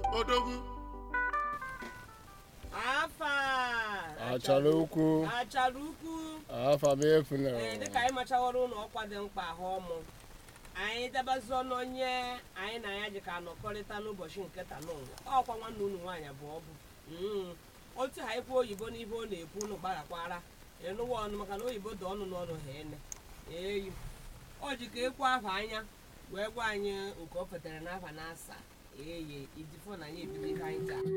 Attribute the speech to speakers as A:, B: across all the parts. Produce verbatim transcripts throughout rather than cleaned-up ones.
A: Odogu.
B: Afa.
C: Achaluku.
B: Achaluku.
C: Afa mefuna.
B: Eh, de kai machaworo no okwa de mkpa ho mo. Anyị dabazo n'onye anyị na ya ji ka nọkọrịta n'ụbọchị nke taa n'ụwa. Ọkwa nwanne unu nwaanyị bụ ọ bụ. Mm. Otu ha ikwu oyibo n'ihe ọ na-ekwu unu gbarakwara. Ịnụwa ọnụ maka na oyibo dị ọnụ n'ọnụ ha ene. Eyi. O ji ka ekwu afa anya wee gwa anyị nke o fetere n'afa n'asa. Eye idifo na anyị ebido ihe anyị taa.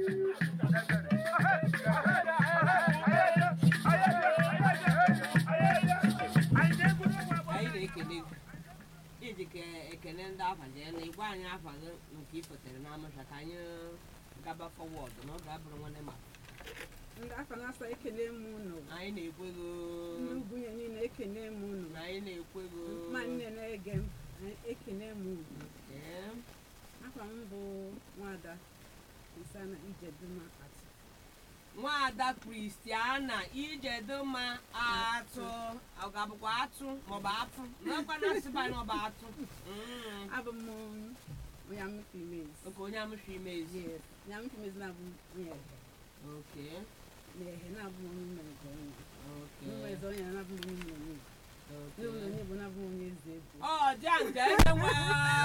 B: Anyị na-ekele gị. Iji ka ekele ndị afa jee na ịgwa anyị afa gị nke ị fetere n'amasha ka anyị gaba fọwọdụ na ọ ga-abụrụ nwanne ma.
D: Ndị afa na-asa ekele m unu.
B: Anyị na-ekwe gị.
D: Mbunye niile ekele m unu.
B: Anyị na-ekwe gị.
D: Ma nne na-ege m ekele m unu.
B: Ee.
D: Afa m bụ Nwada Christiana Ijeduma Atụ.
B: Nwada Christiana Ijeduma Atụ. Ọ ga-abụkwa atụ maọbụ atụ. N'ọkwa na-asịba na ọ bụ atụ.
D: Abụ m onye amụfụ imezi.
B: Oke onye amụfụ imezi.
D: Onye amụfụ imezi na-abụ onye ehe.
B: Okay.
D: Na-ehe na-abụ onye mmezi onye.
B: Okay.
D: Mmezi onye na-abụ onye mmezi.
B: Okay.
D: Onye onye bụ na-abụ onye eze bụ.
B: Oh, Jan, get away!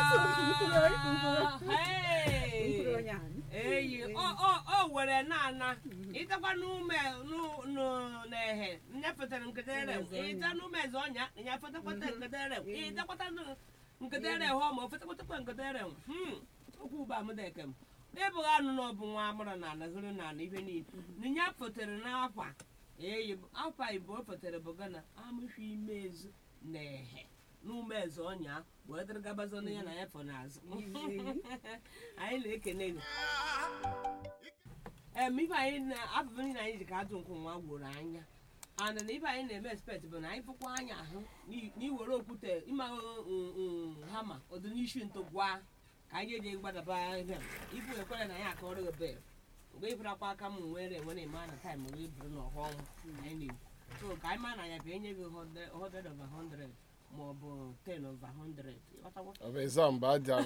B: Hey, oh, oh, oh, where a nana. It's a one no man, no, no, nehe. Never tell Cadere. It's a no mazonia, and I put a Cadere. It's a what I know. Cadere home of what a Cadere. Hm. Who by Modecum? Never I don't know Bumamara and Nazarana, even if Nia put an alpha. Eh, alpha, I bought for Terabogana. I'm a she maze. Nehe. No mazonia, whether Gabazonia and I for us. I like a name. Um, if I in I've been in the cartoon from Waguranya, and then if I in the expect, but I for Quanya, you were put in my hammer or the nation to Gua. I get what about them. If we are calling a yak or a bear, we put up our come where when a man a time we bring no home. I knew. So, Kaiman, I have any hundred of a hundred. More than ten of a hundred.
C: Of a zam, bad jam.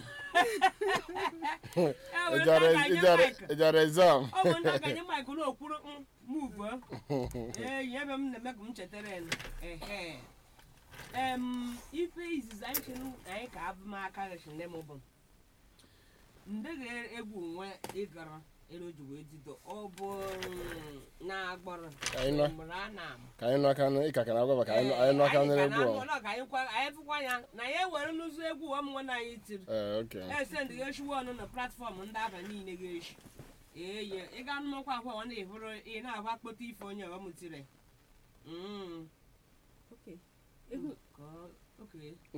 C: It's a result.
B: Oh, when I get my good move. Eh, you have them the Macum Chatteran. Eh, um, if is actually I have my carriage in them open. Ndege egwu nwe ịgara eroju wee dido ọ bụ na agbara na
C: ka anyị nọ aka ịka ka na agwa ka anyị nọ aka na egwu
B: ọ ka anyị kwa anyị fụkwa ya na ya were n'ụzọ egwu ọmụnwa na anyị tiri
C: eh okay
B: eh send ga shi wonu na platform ndị aba niile ga-eshi eh ye ị ga nnọkwa akwa ọ na-ehuru ị na-agba kpọta ife onye ọ mụtire mm
D: Okay.
B: okay